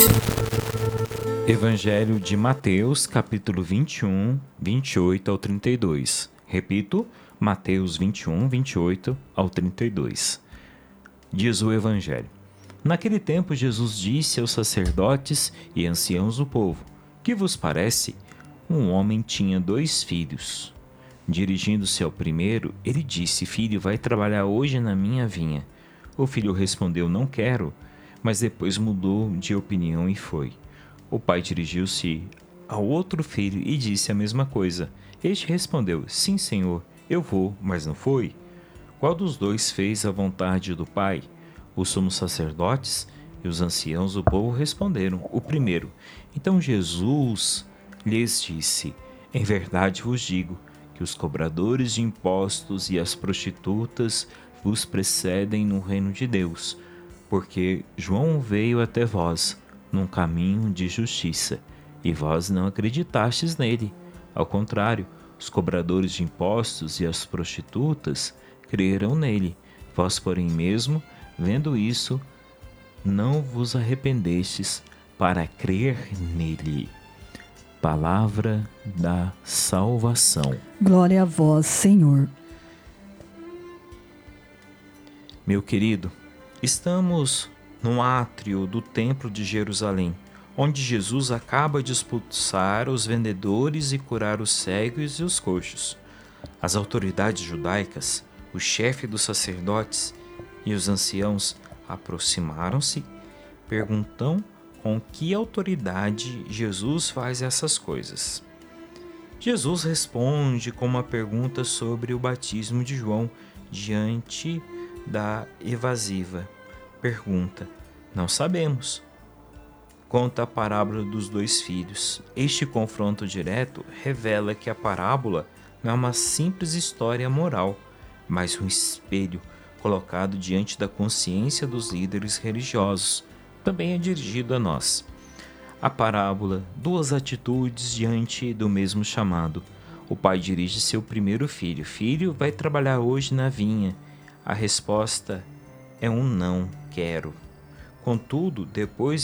Evangelho de Mateus, capítulo 21, 28 ao 32. Repito, Mateus 21, 28 ao 32. Diz o Evangelho. Naquele tempo, Jesus disse aos sacerdotes e anciãos do povo: Que vos parece? Um homem tinha 2 filhos. Dirigindo-se ao primeiro, ele disse: Filho, vai trabalhar hoje na minha vinha. O filho respondeu: Não quero, mas depois mudou de opinião e foi. O pai dirigiu-se ao outro filho e disse a mesma coisa. Este respondeu: Sim, senhor, eu vou, mas não foi. Qual dos 2 fez a vontade do pai? Os sumos sacerdotes e os anciãos do povo responderam: O primeiro. Então Jesus lhes disse: Em verdade vos digo que os cobradores de impostos e as prostitutas vos precedem no reino de Deus, porque João veio até vós num caminho de justiça, e vós não acreditastes nele. Ao contrário, os cobradores de impostos e as prostitutas creram nele. Vós, porém, mesmo vendo isso, não vos arrependestes para crer nele. Palavra da salvação. Glória a vós, Senhor. Meu querido, estamos no átrio do Templo de Jerusalém, onde Jesus acaba de expulsar os vendedores e curar os cegos e os coxos. As autoridades judaicas, o chefe dos sacerdotes e os anciãos aproximaram-se, perguntam com que autoridade Jesus faz essas coisas. Jesus responde com uma pergunta sobre o batismo de João diante da evasiva. Pergunta: Não sabemos. Conta a parábola dos 2 filhos. Este confronto direto revela que a parábola não é uma simples história moral, mas um espelho colocado diante da consciência dos líderes religiosos. Também é dirigido a nós. A parábola, 2 atitudes diante do mesmo chamado. O pai dirige-se ao primeiro filho: Filho, vai trabalhar hoje na vinha. A resposta é um não quero. Contudo, depois